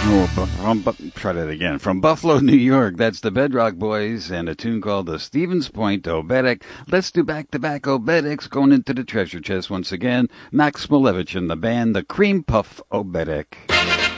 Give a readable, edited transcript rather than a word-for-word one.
Try that again. From Buffalo, New York, that's the Bedrock Boys and a tune called the Stevens Point Oberek. Let's do back-to-back Obereks going into the treasure chest once again. Max Malevich and the band, the Cream Puff Oberek.